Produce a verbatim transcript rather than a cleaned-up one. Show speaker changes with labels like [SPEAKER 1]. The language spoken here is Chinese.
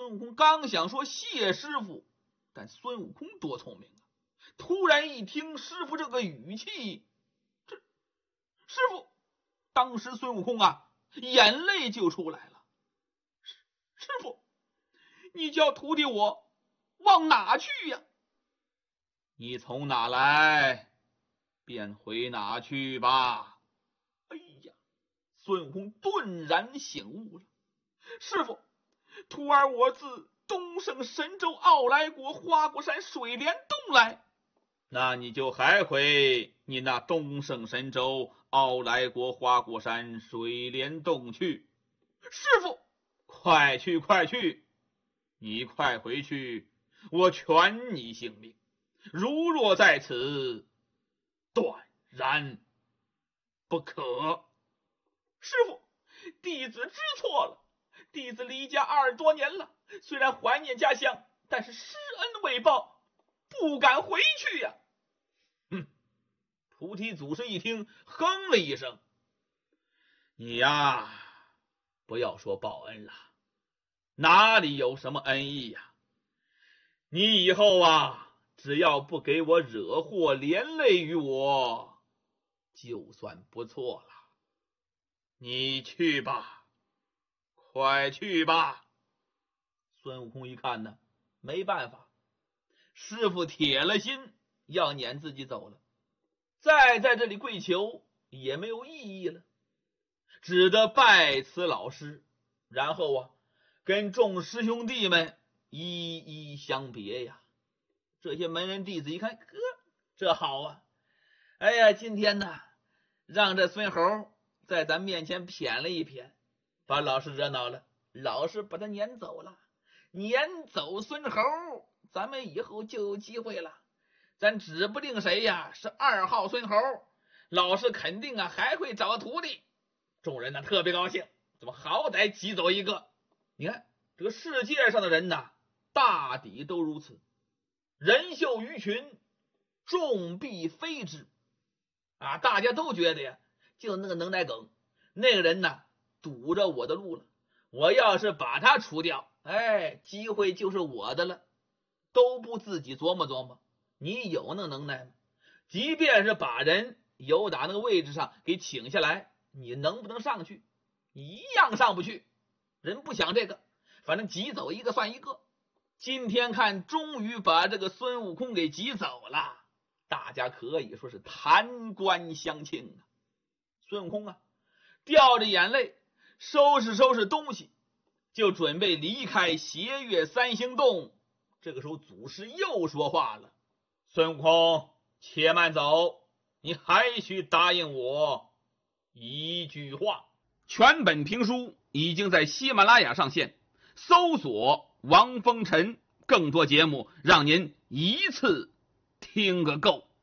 [SPEAKER 1] 孙悟空刚想说谢师傅，但孙悟空多聪明啊！突然一听师傅这个语气，这师傅，当时孙悟空啊，眼泪就出来了。师师傅，你叫徒弟我往哪去呀？你从哪来，便回哪去吧。哎呀，孙悟空顿然醒悟了。师傅，徒儿我自东胜神州傲来国花果山水帘洞来。那你就还回你那东胜神州傲来国花果山水帘洞去。师傅，快去快去，你快回去，我全你性命，如若在此，断然不可。师傅，弟子知错了，弟子离家二十多年了，虽然怀念家乡，但是施恩未报，不敢回去呀。哼！菩提祖师一听，哼了一声：“你呀，不要说报恩了，哪里有什么恩义呀？你以后啊，只要不给我惹祸连累于我，就算不错了。你去吧，快去吧。”孙悟空一看呢，没办法，师傅铁了心要撵自己走了，再在这里跪求也没有意义了，只得拜辞老师，然后啊，跟众师兄弟们一一相别呀。这些门人弟子一看，呵，这好啊！哎呀，今天呢，让这孙猴在咱面前谝了一谝，把老师惹恼了，老师把他撵走了。撵走孙猴，咱们以后就有机会了。咱指不定谁呀是二号孙猴，老师肯定啊还会找徒弟。众人呢特别高兴，怎么好歹挤走一个？你看这个世界上的人呐，大抵都如此。人秀于群，众必非之啊！大家都觉得呀，就那个能耐梗，那个人呢堵着我的路了，我要是把他除掉，哎，机会就是我的了。都不自己琢磨琢磨，你有那能耐吗？即便是把人由打那个位置上给请下来，你能不能上去？你一样上不去。人不想这个，反正挤走一个算一个。今天看终于把这个孙悟空给挤走了，大家可以说是弹冠相庆啊。孙悟空啊，掉着眼泪收拾收拾东西，就准备离开斜月三星洞。这个时候祖师又说话了：“孙悟空，且慢走，你还需答应我一句话。”全本评书已经在喜马拉雅上线，搜索王风尘，更多节目让您一次听个够。